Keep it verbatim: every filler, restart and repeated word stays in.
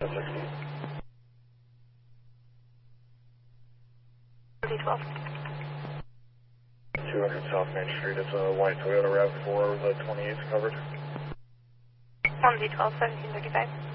D twelve. two hundred South Main Street, it's a white Toyota RAV four, the twenty-eight's covered. one D twelve, seventeen thirty-five.